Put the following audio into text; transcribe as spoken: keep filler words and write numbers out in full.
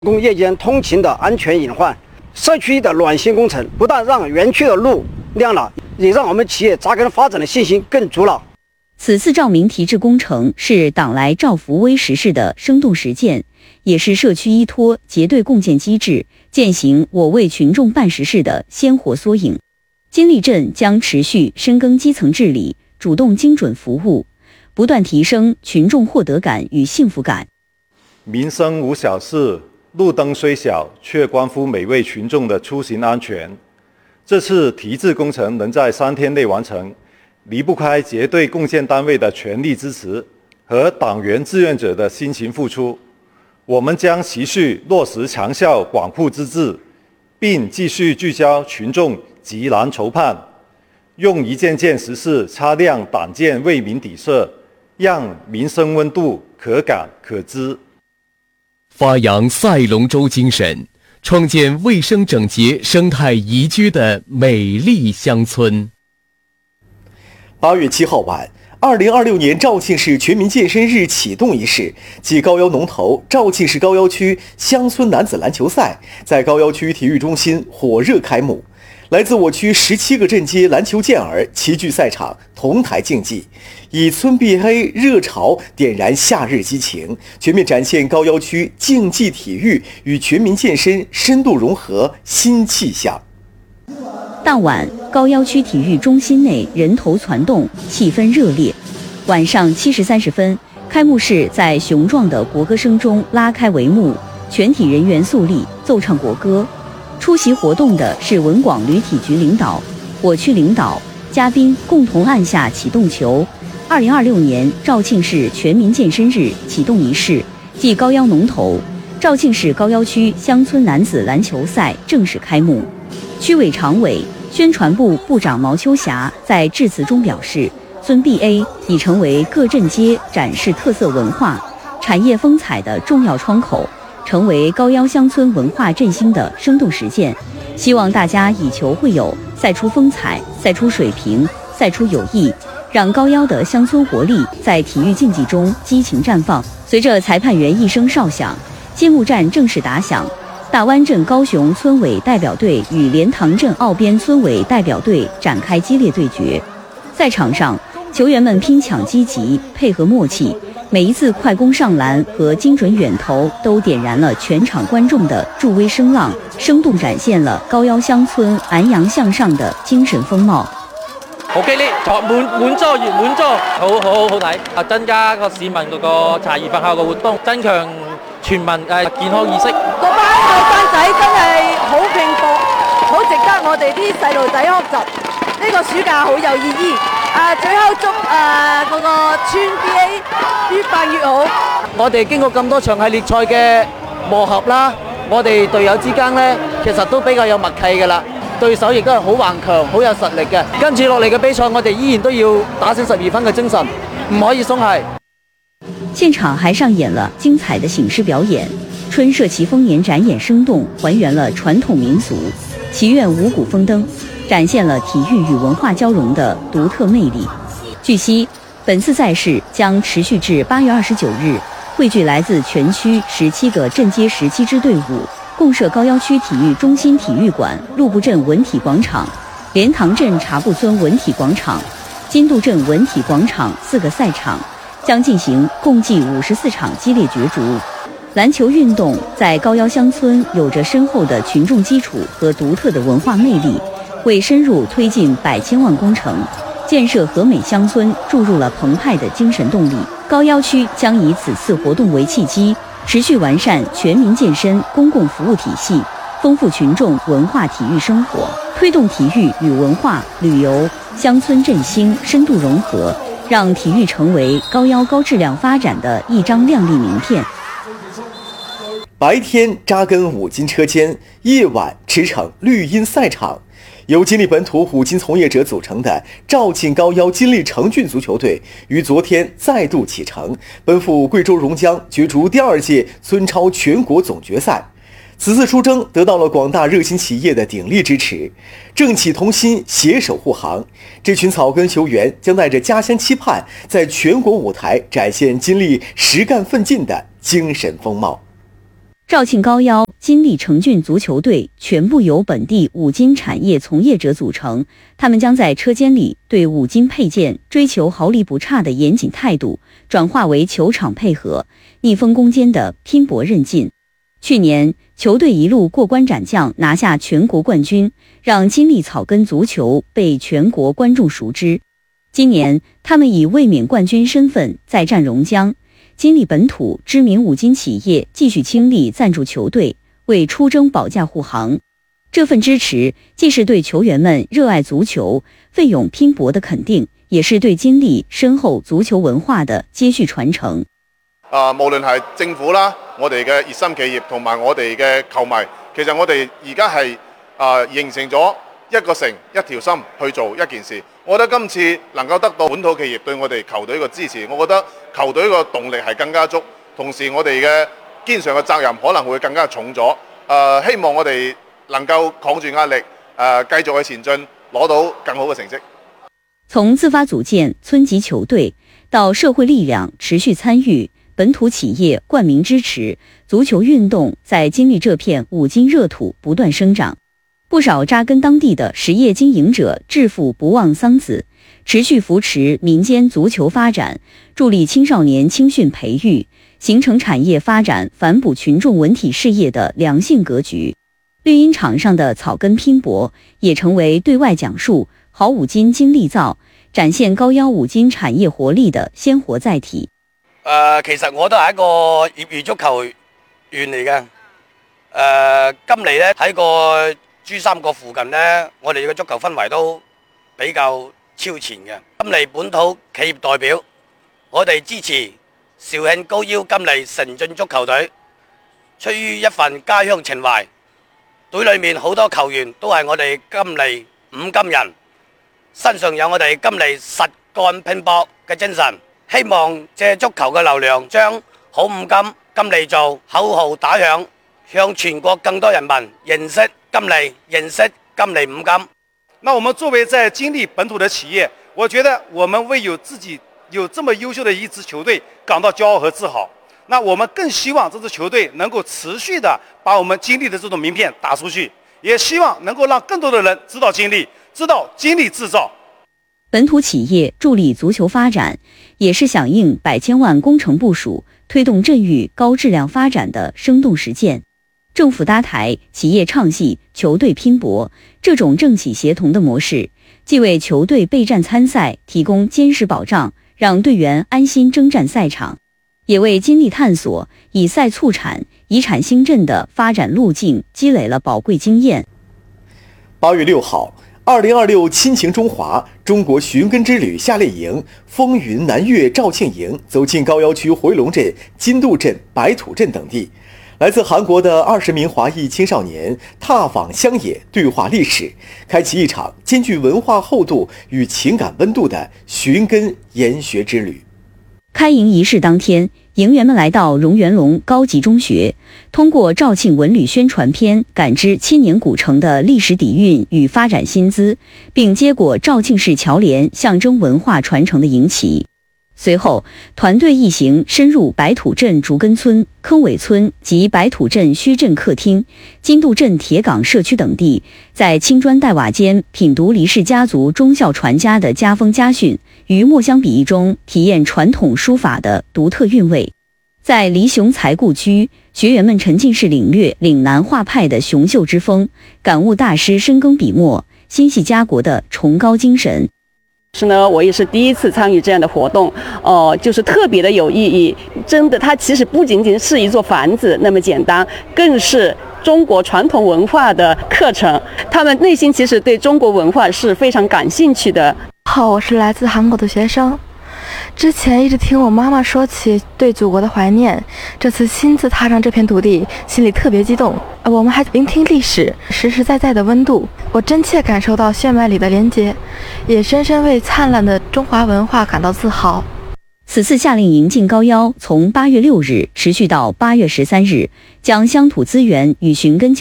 供夜间通勤的安全隐患。社区的暖心工程不但让园区的路亮了，也让我们企业扎根发展的信心更足了。 此次照明提质工程是党来照福微实事的生动实践，也是社区依托结对共建机制，践行我为群众办实事的鲜活缩影。金利镇将持续深耕基层治理，主动精准服务，不断提升群众获得感与幸福感。 民生无小事，路灯虽小，却关乎每位群众的出行安全。这次提质工程能在三天内完成，离不开结对共建单位的全力支持和党员志愿者的辛勤付出。我们将持续落实长效广铺之治，并继续聚焦群众急难愁盼，用一件件实事擦亮党建为民底色，让民生温度可感可知。 发扬赛龙舟精神，创建卫生整洁、生态宜居的美丽乡村。 八月七号晚，二零二六年肇庆市全民健身日启动仪式暨高腰龙头肇庆市高腰区乡村男子篮球赛在高腰区体育中心火热开幕。来自我区十七个镇街篮球健儿齐聚赛场，同台竞技，以村必黑热潮点燃夏日激情，全面展现高腰区竞技体育与全民健身深度融合新气象。 当晚，高腰区体育中心内人头攒动，气氛热烈。晚上七时三十分，开幕式在雄壮的国歌声中拉开帷幕，全体人员肃立，奏唱国歌。出席活动的是文广旅体局领导、我区领导、嘉宾共同按下启动球。二零二六年肇庆市全民健身日启动仪式暨高腰龙头肇庆市高腰区乡村男子篮球赛正式开幕。区委常委、宣传部部长毛秋霞在致辞中表示，村 B A 已成为各镇街展示特色文化、产业风采的重要窗口，成为高腰乡村文化振兴的生动实践。希望大家以球会友，赛出风采，赛出水平，赛出友谊，让高腰的乡村活力在体育竞技中激情绽放。随着裁判员一声哨响，揭幕战正式打响。大湾镇高雄村委代表队与莲塘镇澳边村委代表队展开激烈对决。赛场上，球员们拼抢积极，配合默契，每一次快攻上篮和精准远投都点燃了全场观众的助威声浪，生动展現了高腰鄉村昂揚向上的精神風貌。 好激烈，滿滿座越滿座，好好好睇啊！增加個市民嗰個茶餘飯後嘅活動，增強全民誒健康意識。 嗰班後生仔真係好拼搏，好值得我哋啲細路仔學習。呢、這個暑假好有意義。啊，最後祝誒嗰個村 B A 越辦越好。 我哋經過咁多場系列賽嘅磨合啦，我哋隊友之間呢，其實都比較有默契㗎啦。對手亦都係好頑強、好有實力嘅。跟住落嚟嘅比賽，我哋依然都要打醒十二分嘅精神，唔可以鬆懈。 現場還上演了精彩的醒獅表演，春社旗豐年展演生動還原了傳統民俗，祈願五穀豐登，展現了體育與文化交融的獨特魅力。據悉，本次賽事將持續至八月二十九日，匯聚來自全區十七個鎮街十七支隊伍，共設高腰區體育中心體育館、陸部鎮文體廣場、蓮塘鎮茶布村文體廣場、金渡鎮文體廣場四個賽場，將進行共計五十四場激烈角逐。籃球運動在高腰鄉村有着深厚的群眾基礎和獨特的文化魅力，為深入推進百千萬工程、建設和美鄉村注入了澎湃的精神動力。高腰區將以此次活動為契機，持續完善全民健身公共服務體系，豐富群眾文化體育生活，推動體育與文化、旅遊、鄉村振興深度融合，讓體育成為高腰高質量發展的一張亮麗名片。 白天扎根五金車間，夜晚馳騁綠蔭賽場。由金利本土五金從業者組成的肇慶高腰金利成郡足球隊於昨天再度啟程，奔赴貴州榕江角逐第二屆村超全國總決賽。此次出征得到了廣大熱心企業的鼎力支持，正氣同心，攜手護航。這群草根球員將帶着家鄉期盼，在全國舞台展現金利實幹奮進的精神風貌。 肇庆高腰金利成郡足球队全部由本地五金产业从业者组成，他们将在车间里对五金配件追求毫厘不差的严谨态度，转化为球场配合、逆风攻坚的拼搏韧劲。去年，球队一路过关斩将，拿下全国冠军，让金利草根足球被全国观众熟知。今年，他们以卫冕冠军身份再战榕江。金利本土知名五金企业继续倾力赞助球队，为出征保驾护航。这份支持既是对球员们热爱足球、奋勇拼搏的肯定，也是對金利深厚足球文化的接續傳承。 啊，無論係政府啦，我哋嘅熱心企業同埋我哋嘅球迷，其實我哋而家係啊形成咗一個城一條心去做一件事。我覺得今次能夠得到本土企業對我哋球隊嘅支持，我覺得球隊個動力係更加足，同時我哋嘅肩上嘅責任可能會更加重咗。誒，希望我哋能夠扛住壓力，誒繼續去前進，攞到更好嘅成績。 從自發組建村級球隊到社會力量持續參與，本土企業冠名支持，足球運動在金利這片五金熱土不斷生長。不少扎根當地的實業經營者致富不忘桑梓，持續扶持民間足球發展，助力青少年青訓培育，形成產業發展反哺群眾文體事業的良性格局。綠茵場上的草根拼搏，也成為對外講述好五金金利造，展現高腰五金產業活力的鮮活載體。 誒、呃，其實我都係一個業餘足球員嚟嘅。誒、呃，金利咧喺個珠三角附近呢，我哋嘅足球氛圍都比較超前嘅。金利本土企業代表，我哋支持肇慶高腰金利城鎮足球隊，出於一份家鄉情懷。隊裏面好多球員都係我哋金利五金人，身上有我哋金利實幹拼搏嘅精神。希望借足球嘅流量，將好五金金利造口號打響，向全國更多人民認識金利，認識金利五金。 那我們作為在金利本土的企業，我覺得我們為有自己有這麼優秀的一支球隊感到驕傲和自豪。那我們更希望這支球隊能夠持續的把我們金利的這種名片打出去，也希望能夠讓更多的人知道金利，知道金利製造。 本土企業助力足球發展，也是響應百千萬工程部署，推動鎮域高質量發展的生動實踐。政府搭台，企業唱戲，球隊拼搏，這種政企協同的模式，既為球隊備戰參賽提供堅實保障，讓隊員安心征戰賽場，也為金利探索以賽促產、以產興振的發展路徑積累了寶貴經驗。 八月六號，二零二六親情中華中國尋根之旅夏令營風雲南粵肇慶營走進高腰區回龍鎮、金渡鎮、白土鎮等地。來自韓國的二十名華裔青少年踏訪鄉野，對話歷史，開啟一場兼具文化厚度與情感溫度的尋根研學之旅。 開營儀式當天，營員們來到榮元龍高級中學，通過肇慶文旅宣傳片感知千年古城的歷史底蘊與發展薪資，並接過肇慶市僑聯象徵文化傳承的營旗。隨後，團隊一行深入白土鎮竹根村、坑尾村及白土鎮墟鎮客廳、金渡鎮鐵崗社區等地，在青磚黛瓦間品讀黎氏家族忠孝傳家的家風家訓，於墨香筆意中體驗傳統書法的獨特韻味。在黎雄才故居，學員們沉浸式領略嶺南畫派的雄秀之風，感悟大師深耕筆墨、心繫家國的崇高精神。 是呢，我也是第一次參與這樣的活動，哦、呃，就是特別的有意義。真的，它其實不僅僅是一座房子那麼簡單，更是中國傳統文化的課程。他們內心其實對中國文化是非常感興趣的。 好，我是來自韓國的學生，之前一直聽我媽媽說起對祖國的懷念，這次親自踏上這片土地，心裡特別激動。我們還聆聽歷史實實在在的溫度，我真切感受到血脈裡的連結，也深深為燦爛的中華文化感到自豪。 此次夏令營進高腰，從八月六日持續到八月十三日，將鄉土資源與尋根